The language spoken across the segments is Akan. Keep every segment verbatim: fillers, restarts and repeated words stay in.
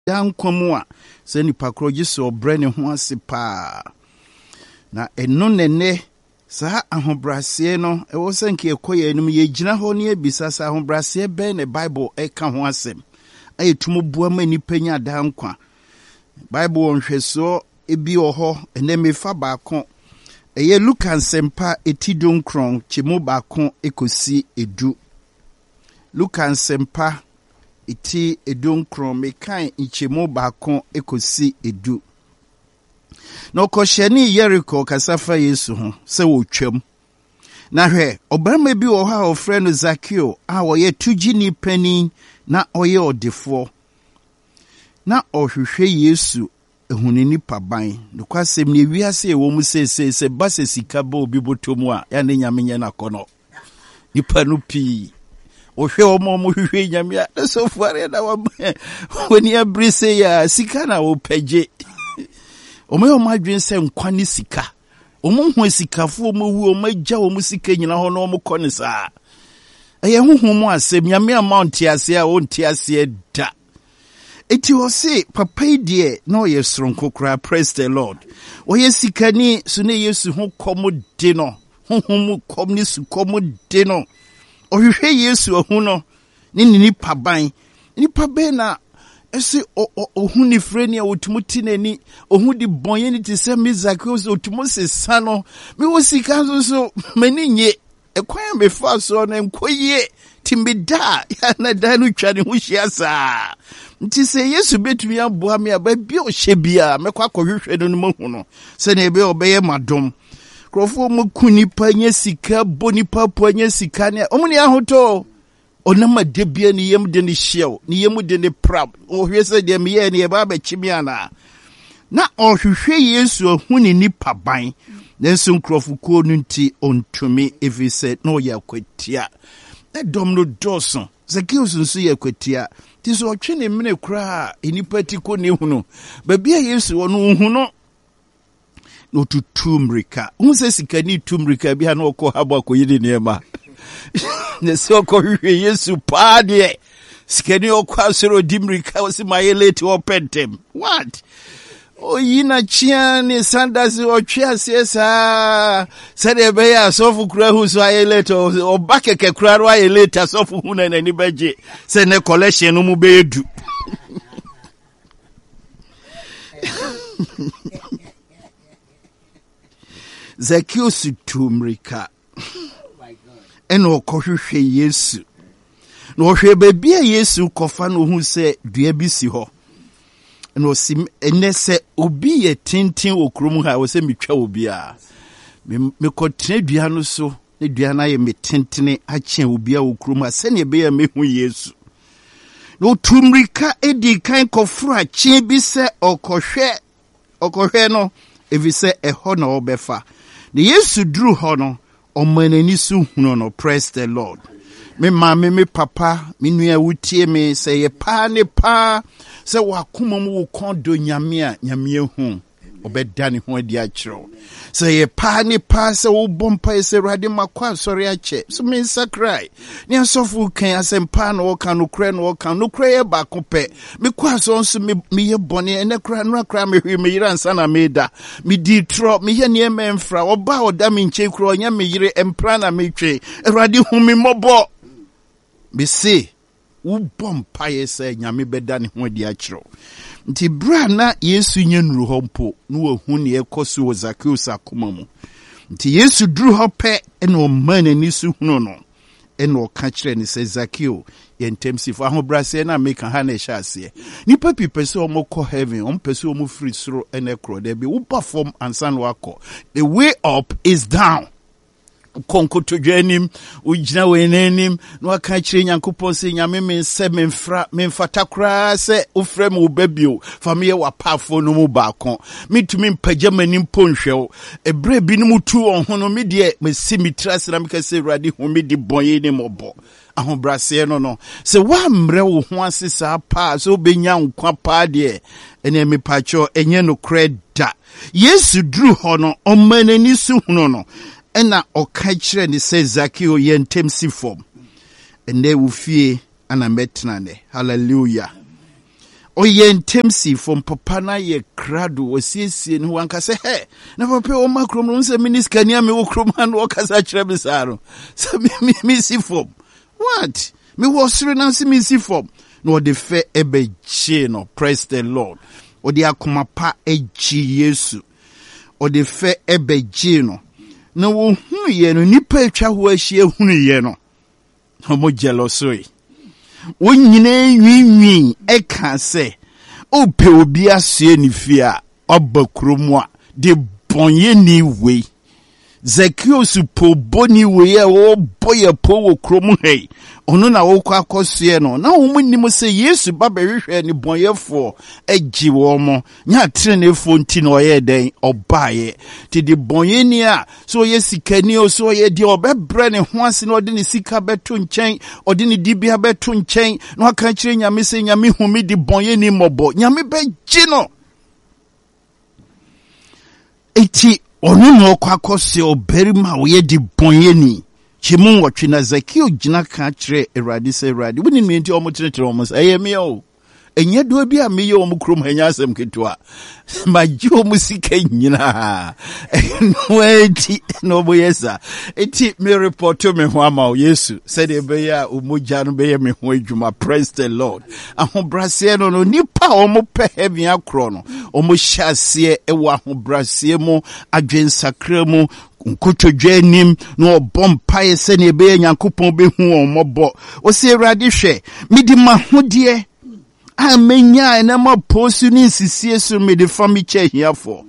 dan kwamua se nipa kroji so brane ho ase pa na eno nene sa ahobrase no e wo sanke ekoye enum ye gina ho ne ebisa sa ahobrase be ne Bible e ka ho asem ayetumo bua ma nipa nya dan kwa Bible onhweso ebi oho ene mefa ba kon eye Luka nsempa etidon kron chimo ba kon ekosi edu Luka nsempa iti edon kron mekan ichimo ba kon ekosi edu no kosheni Jericho kasafa Yesu ho se wotwam na hwe obama bi wo ha ofre no Zakeo a wo ye tugini pani na oye odefo na ohwehwe Yesu ehunini paban no kwasem ne wiase e wo mu sese se base sika ba obi botomu a ya ne nyamenye na kono nipa no pi ohwe omo mo hwehwe nyame a so fuare na wa woni abrise ya sika na wo page omo yo madwen se nkwa ne sika omo hu sikafo omo wu omo agya omo sika nyina ho na omo kɔ ne saa eye huhu mu asem nyame amount ase a onti ase da eti wo se papa die no ye sronko kra. Praise the Lord. O ye sikani so ne Yesu ho komo de no huhu mu kom ne su komo de no o hwehwe Yesu ohu no ne ni paban ni pabe na ese ohu ni freni a otumuti nani ohu di bonye ni ti se Zakeo so otumose sano me wo sika so so mani nye ekwan me fa so na nkoye timbida ya na danu twani hu hia saa nti se Yesu betumi aboa me aba bi o hye bia mekwa kɔhwehwɛ no no hu no se na ebe obeye madom krofo mu kunipa nya sika bonipa po nya sika ne omuni ahoto onama de bia ni yem de ni hyew ni yem de ni prab o hwese de me ye ne ba ba chimiana na ohwehwe Yesu ohuni ni paban nenso nkrofo no nti ontumi evise no yakwatia na dom no doson Zakeo nso yakwatia ti so otwe ne mene kra enipa ti ko ne hunu ba bia Yesu ono hu no no tutumrika unse sikani tumrika bia na okọ habo akoyide niema ne se okọ hwe Yesu pa de sikani okọ asero dimrika osi mayelete opentem what o yina chia ni sandas o chia siesa sede be ya sofu kura hu so ayelete o bakeke kura ro ayelete sofu hu na ni beje se ne collection no mu be edu Zakeo sutumrika eno okohwehwe Yesu no ohwe bebia Yesu kofa no hu se dua bi si ho no sim enese obi ye tintin okrom ha wo se metwa obi a me kotene dua no so ne dua na ye metintene ache obi a okrom a se ne be ya mehu Yesu no tumrika edi kan kofra chi bi se okohwe okohwe no evise eho na obefa the Yesu drew hono omanani su hunu no. Praise the Lord. Me mama me papa me nua wutie me say ye pa ne pa say wakoma mu wo kondo nyame a nyame hu obeda ne ho adi a kiro say ye pa ne pa say wo bompa say rade makwa sori a che so me sakrai ne asofu kan asempa na wo kan no kra no wo kan no kra ye ba ko pe me kwa so so me me ye bone ene kra no kra me hwe me yira nsa na me da me di tro me ye ne me mfra oba oda me nche kro onya me yire empra na me twe rade hu me mobo be say wo bompa ye say nyame beda ne ho adi a kiro nti bra na Yesu nyenru ho mpo no wahu ne ekoso wo Zakeo sakoma mu nti Yesu dru ho pe eno man ani su hunu no eno ka kire ne se Zakeo yentemsi fa ho brase na make ha na ehya ase nipa pipese o mo ko heaven o mpese o mo free soro ene kro de be wo perform ansan wako the way up is down konko to dwanim ujina wenenim no aka kire nyankopon se nyame me se me mfra me mfata kra se ofra me obabio famie wa pafo no mu baako mitumi mpagya manim ponhwew ebre bi no mutu on ho no me de me simitrase na me ka se rade ho me di bonye ni mobo ahobrase no no se wa mre wo ho asesa pa so benya nkwa pa de ene me pacho enye no kreda Yesu dru ho no omanani su huno no ena oka kire ni se Zakeo yentemsi form ene wo fie ana metna ne hallelujah oye ntemsi from papa na ye krado osiesie no wanka se he na papa o makrom no se miniska ni ame wo krom an wo kasa kire bisaro se mi mi si form what me wo sure na se mi si form no de fe ebe chi no praise the Lord o de akoma pa eji Yesu o de fe ebe ji no na wo hu ye no nipa atwa ho ahie hu ye no omo jealousy wo nyine nwinwi e kan se o pe obi asie ni fia oba kromu a de bonye ni we Zacchaeus po boni we e wo boye po wo kromu hei ono na wo kwa akosue no na wo munnim se Yesu ba behwehwe ni bonyefo agi wo mo nya trenefo nti no ye den obaye ti de bonye ni a so ye sikani o so ye di obebre ne ho ase no de ne sika beto nchen ode ne dibia beto nchen no aka kire nyame se nyame humi di bonye ni mobo nyame beji no eti onu no kwa akose oberima wo ye di bonye ni chimu watwe na Zakio gina ka kire Erade se Erade woni me nti omotenetere omo se eyemi o enye do bi a meye omo krom hanya asem ketua maji omo sika nyina no eti no boyesa eti me report me ho ama o Yesu said e be ya omogya no be ye me ho adwuma praise the Lord ahobrase no no nipa omo pe heaven akro no omo hyase e wo ahobrase mu adwensakra mu nkotodwe nim no bompa ye se ne be Nyankopon be hu omobo o se Erade hwe midi mahode amenya na ma posu ni sisie so me de fami che hiafo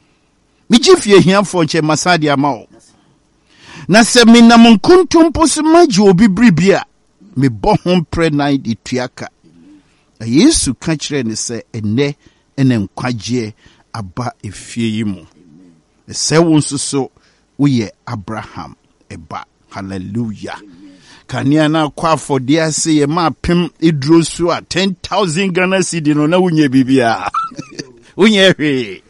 mi gifie hiafo che masadi amao na se me na munkuntum posu maji obi bribia me bo ho pre night ituaka Yesu ka kire ne se ene ene nkwaje aba efie yi mu se wonso so uye Abraham eba hallelujah kania na kwa for dia say ye ma pem edro so a ten thousand Ghana cedi no na wunye bibia wunye hwe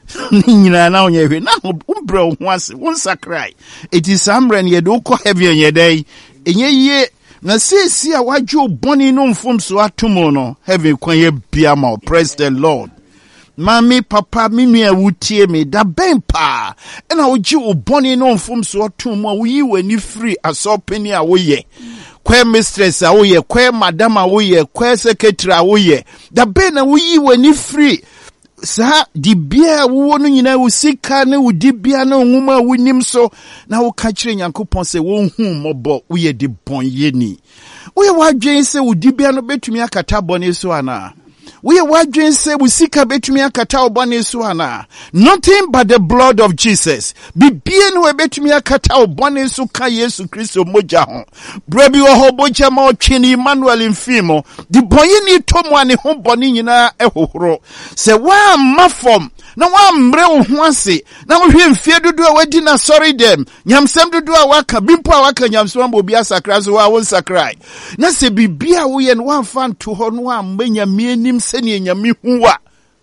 nyina na wunye hwe na umbre ho ase won sakrai it is amren ye do ko heaven ye dai enye ye na sesi a wadwo boni no mfom so atomo no heaven kwan ye bia ma praise the Lord. Mami papa mimi a wutie me da ben pa ena oji oboni no mfom so otom a wuyi wani free asopeni a woye kwe mistress a woye kwe madam a woye kwe secretary a woye da ben na wuyi wani free sa di bia wo no nyina wo sika ne wo di bia na nwuma wonim so na wo ka kire Nyankopon se wo hu mobo woye di bonye ni woye wadwen se wo di bia no betumi akata boni so ana we wadwen say we sika betumi akata obane so ana nothing but the blood of Jesus bibie no betumi akata obane so ka Yesu Kristo moja ho brabi wo hoboja ma otwini Emmanuel mfimo di boye ni tomu ane ho bone nyina ehohoro se wa mafom na wa mre wo ho ase na wo hwe mfie dudu a wadi na sorry dem nyamsem dudu a waka bimpo a waka nyamsem ambo bia sakra so wa won sakrai na se bibia wo ye no wa fan to ho no wa manya mienim sene nyame huwa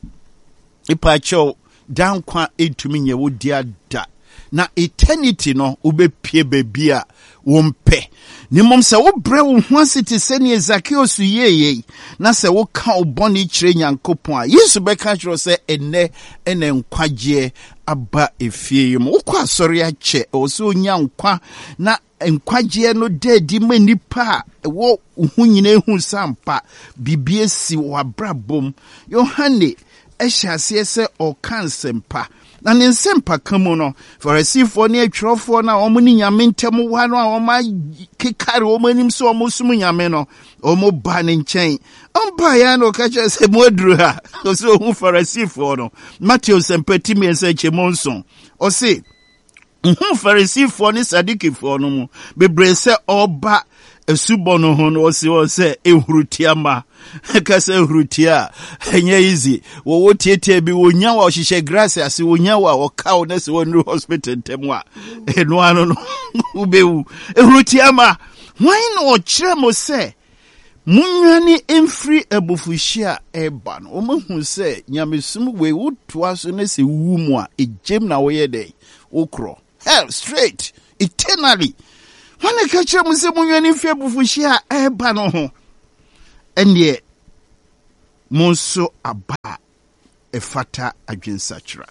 ipacho down kwa etumi nye wo dia da na eternity no ubepie bebia wo mpe ni mom se wo bre wo ho asete sene Zacchaeus yeye na se wo ka oboni kire Nyankopon a Yesu be ka kire se ene ene nkwaje aba efie yim wo kwa sori a che o so nya nkwa na nkwaje no dedi manipa wo hu nyina hu sampa bibie si wa brabom Yohane ehyase se o kansempa na ne nsempa kamu no Farisifo ne atwrofo na omo ni nyame ntem wa no a omo kekare omo nim so omo sum nyame no omo ba ne nchen ompa ya no ka che se modru ha so hu Farisifo no Matthew sempati me nse chemonson o se hu Farisifo ne Sadikifo no mu bebre se oba esubo no ho no o se o se ehurutiama kase ehrutia enye easy wo wo tietie bi wo nya wa ohihye grass ase wo nya wa o kaw na se wonu hospital temwa eno ano no ubewu ehurutiama why no kire mo se munwani emfri ebufuhia eba no o mahu se nyamesum we wo toa so na se wu mu a ejem na wo ye dey okro hell straight eternally when I catch him, say, when you fear before she eba no ho. And yet, monso aba efata adwensakra.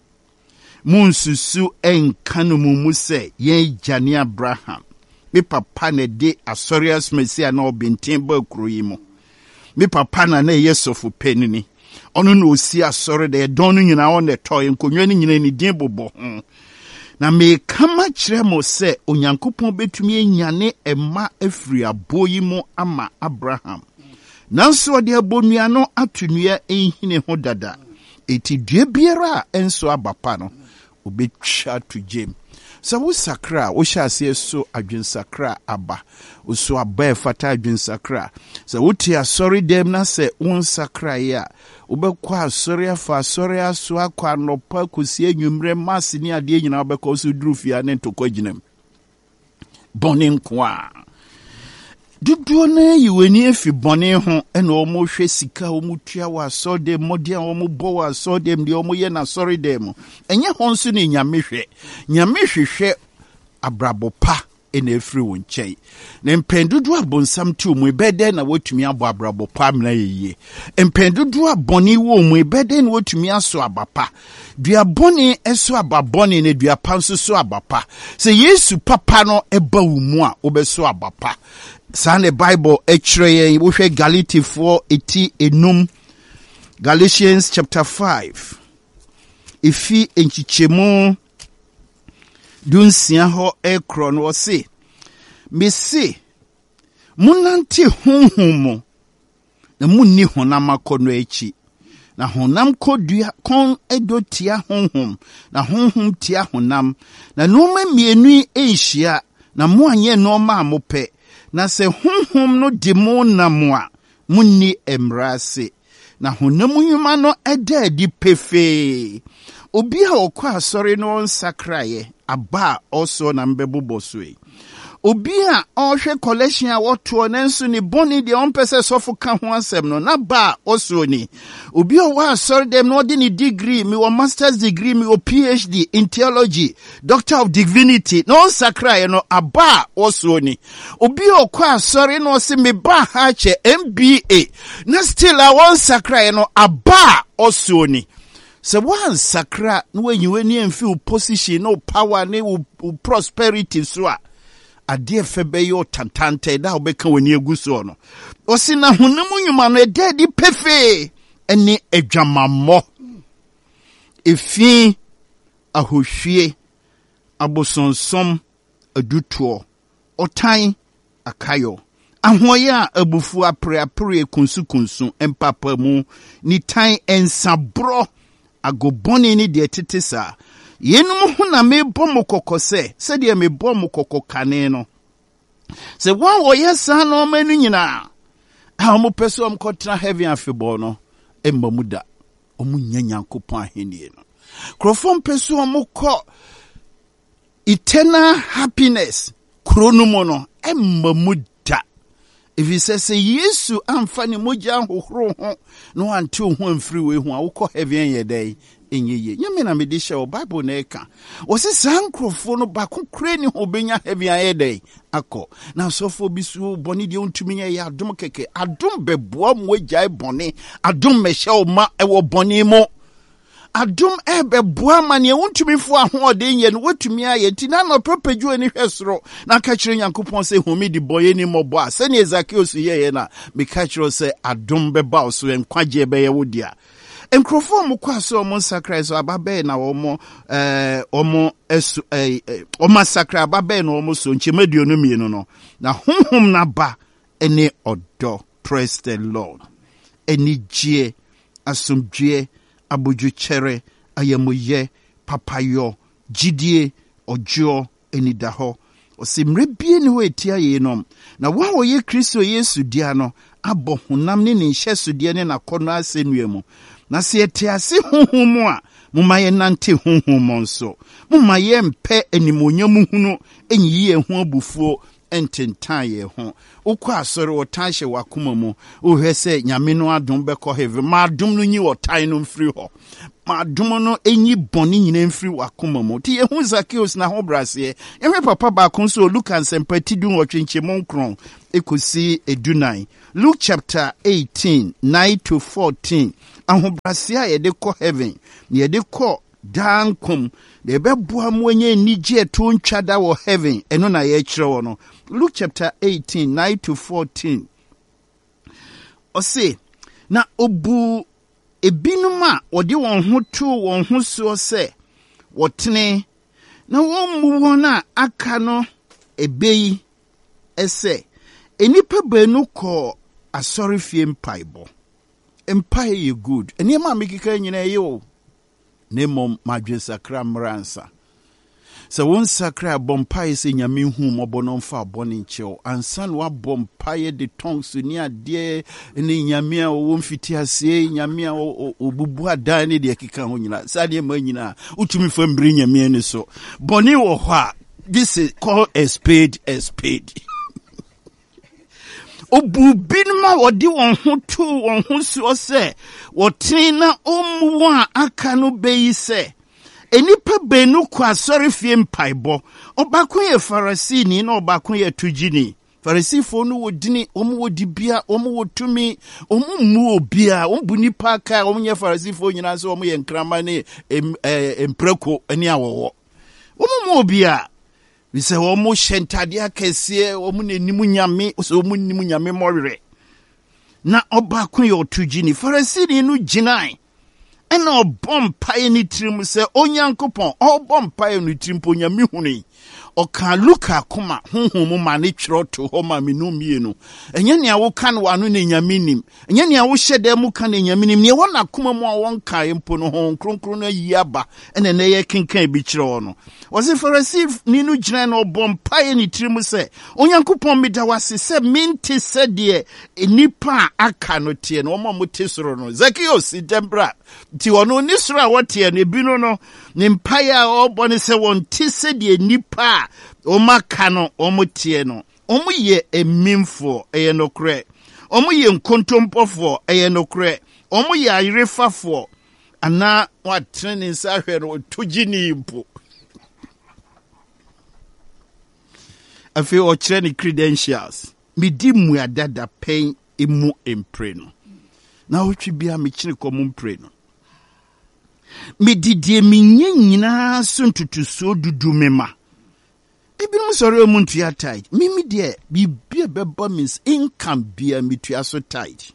Monsusu enkanu mu se yen Jani Abraham. Me papa ne de asorias mesia na obintin ba kuro yi mo. Me papa na na yesofu penini. Ono no osi asori de don no nyina on the toy nkonwa ni nyina ni din bobo ho. Na me kama kire mo se onyankopon betumi enyane emma afiri aboyi mo ama Abraham. Nanso ode abonua no atunua ehine ho dada. Eti due biara enso abapa no obetwa to jem. So wo sakra wo hyase so adwensakra aba. Wo so aba efata adwensakra. So wo ti asori dem na se won sakra ya. Wobekwa asori afa asori aso akwa nopa kosi enwumre mase ni ade nyina wobekwa so durufia ne ntokwa ginam. Boni nkwa. Duduo na yiweni efi boni ho ena omo hwe sika omo tua wa so dem modia omo bo wa so dem de omo ye na sorry dem enye ho nso ni nyame hwe nyame hwehwe abrabopa ena efiri won chei na mpendudu abonsam ti omo ebede na wotumi abo abrabopa mna yeye mpendudu aboni wo omo ebede na wotumi aso abapa dua boni eso ababoni na dua panso so abapa se Yesu papa no eba wo mu a obeso abapa. Sane Bible echreye wohwe Galati four eti enum Galatians chapter five ifi enchichemu dunsia ho ekro no se mesi munanti honhom na munni honam akono echi na honam kodua kon edotia honhom na honhom tia honam na noma mienu enhia na mo anye noma amope na se honhom no demo na mo a munni emrase na honam nyuma no eda adi pefe obi a okwa asori no nsakraye aba also na mbeboboswe obi a ohwe collection a woto nenso ni boni de onpese sofu ka ho asem no na ba also ni obi o wa asori dem no de ni degree mi wo master's degree mi wo PhD in theology doctor of divinity no nsakraye no aba also ni obi o kwa asori no se me ba ha che M B A na still a won sakraye no aba also ni. So one sakra no when you any feel position no power ne prosperity so a ade febe yo tantante da obeka wani eguso no osi na honam nyuma no ede di pefe ene adwamammo efi ahohwie abosonsom adutuo otan akayo ahoye a abufu apre apre kunsu kunsu empapa mu ni tan ensabro agoboni ni de tetesa yenum ho na mebɔ mo kokose se de mebɔ mo kokokane no se wan wo yesa no manu nyina a mo pese om kotra heavy afebɔ no emma muda omu nyanyankopɔn ahenie no krofom pese om ko eternal happiness kronomo no emma muda. If he says Yesu amfani moja hohoro ho no ante ho amfiri we ho a wokɔ heaven ye day enyeye nyame na medisha o Bible na eka o se sankrofo no bako kure ni ho benya heaven ye day akɔ na sofo bisu boni de ontumi ye adom keke adom beboa mo agyae boni adom mehye o ma ewo boni mo adom ebe boa mane wontumi fo ahode nye no wotumi aye ti na no propeju ani hwesoro na ka kire Nyankopon se homi di boye ni mobo a se ne Zacchaeus ye na me ka kire se adom beba o so enkwaje be ye wodia enkrofo mo kwa so mo sakra so ababe na omo eh omo esu eh omo sakra ababe na omo so nchemaduo no mienu no na honhom na ba ene odo. Praise the Lord. Eni gie asomdue aboju chere ayamoye papayo jidie ojo enidaho osimre bie ni ho etia ye nom na wa wo ye Kristo Yesu dia no abo honam ne ne hyeso dia ne nakono asenua mu na se etiase honhom a mumaye nante honhom nso mumaye mpe enimonyam hunu enyiye ho abufuo ententan ye ho ukwa asori wotan hye wakoma mu uhwe se nyame no adom beko heaven ma adom no nyi wotan no mfiri ho ma adom no enyi boni nyina mfiri wakoma mu ti yehu Zacchaeus na ho brase ehwe papa ba kon so Luke ansempati du nwotwenche monkron ekosi edunan Luke chapter eighteen nine to fourteen ahobrase a ye de ko heaven ye de ko dankum de beboa mu enye nige to ntwada wo heaven eno na ye kire wo no Luke chapter eighteen nine to fourteen ose na obu ebinum a wode won ho to won ho so se wotene na won mu won a aka no ebeyi ese enipa benu ko asori fie mpaibo empire ye good eni ma mekika nyina ye o nemom madwe sakra mransa so won sakra bompai se nyame hu mobono mfa boni ncheo ansan wa bompai de tongues ni ade ni nyame a wo mfiti ase nyame a obubu adan de kika ho nyina sade ma nyina utumi fambiri nyame ni so boni wo hwa this is called a spade a spade obu binma wodi won ho tu won ho so se wotina omu a aka no beyi se enipa benu kwa sorry fie mpaibo obakun ye Farisini na obakun ye tujini Farisifo no wodini omu wodibia omu wotumi omu mu obia omu nipa ka omu ye Farisifo nyina so omu ye nkrama ne empreko ani awowo omu mu obia we say omu shentade akese omu nenimu nyame so omu nenimu nyame morere na obakun ye otujini Farisini no ginai ena obom pae ni trim se onyankopon obom pae ni trim po nyame hunu oka Luka koma honhom ma ne twero to ho ma menu mienu enye ne awo kan wanu ne nyame nim enye ne awo hyede mu kan ne nyame nim ne wona koma mu a won kan mpo no ho kronkron na yiaba ena ne ye kenkan bi kyerɛ no wose Pharisee ni no gyina na obom pae ni trim se onyankopon meda wase se minti se de enipa aka no tie no mo motesoro no Zacchaeus dembra ti wono ni soro a wotie no bi no no ne mpae a obone se won ti se de enipa omaka no omotie no omu ye emimfo eye nokre omu ye nkontompofo eye nokre omu ye ayirefafo ana watrene nsa hwe no tugini mpo afi o training credentials midi mu adada pen emu empre no na otwi bia me kire komu mpre no midi die minye nyina so ntutuso dudu mema Ibinum sorry omuntu ya tight. Mimi de bibia beba means income bia mitua so tight.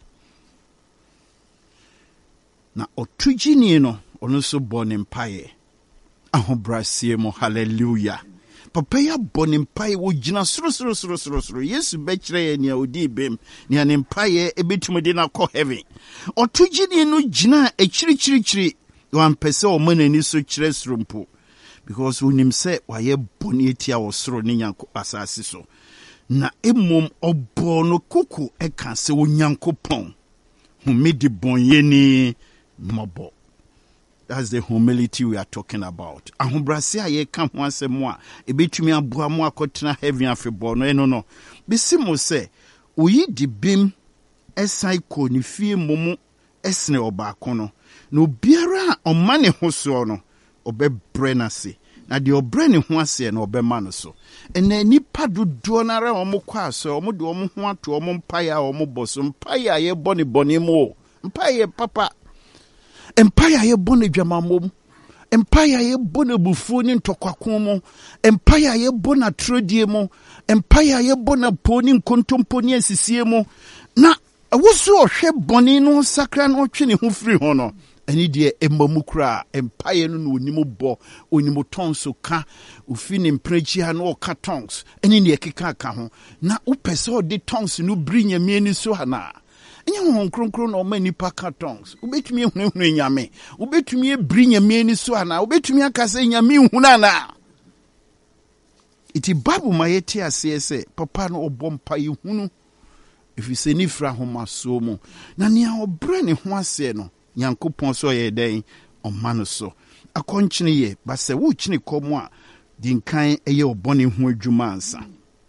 Na otujini no ono so born empire. Ahobrasie mo hallelujah. Papa ya born empire wo gina soro soro soro soro soro. Yesu be kire ne odi bem. Ne an empire ebetumo de na ko heaven. Otujini no gina e chiri chiri chiri. Wan pese o manani so kire srompo. Because when him say waye boni etia osoro ne nyanko asase so na emom obono kuku e kan se onyankopon humidi bonye ni mobo. That's the humility we are talking about. Ahobrase aye kan ho asemo a ebetumi aboa mo akotena heaven afebo no eno no bisimo se oyi dibim esai ko ni fie momo esne obaako no no biara omane ho so no obe brenase na de obrene ho ase na obe ma no so ena nipa dodo na ra omo kwa so omo de omo ho ato omo mpaya omo boso mpaya ye boni boni mo mpaya papa empire ye boni dwamamom empire ye boni bufu ni ntokwakom mo empire ye bona trodie mo empire ye bona poni nkontompo ni asisie mo na woso ohwe boni no sakra no twene ho firi ho no ani de emamukra empire no no onimu bo onimu tonso ka ofini mprechi ha no ka tongs ani ne ekeka ka ho na upese o de tongs no brinya mieni so hana enye ho kronkron no ma nipa ka tongs ubetumi ehunehunu nyame ubetumi ebrinya mieni so hana ubetumi akase nyame huna na iti babu mayeti asese papa no obompa yehunu ifise ni fra ho maso mu na ne obre ne ho ase no Yankopon so ye den omano so akonchine ye ba se wo chine komo a dinkan eye obone ho adwuma ansa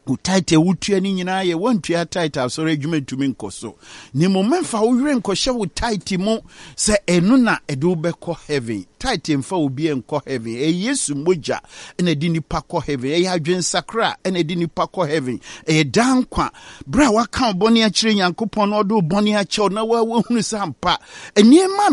wo title wotua ni nyina ye wantua title so adwuma ntumi nkoso ni momemfa wo were nkɔhye wo title mu sɛ enu na edu bɛkɔ heaven title mfa obi enkɔ heaven e Yesu moja ena di nipa kɔ heaven e adwen sakra ena di nipa kɔ heaven e dankwa bra waka bɔne akyire Nyankopɔn no do bɔne akyɛw na wa hunu sampa eniema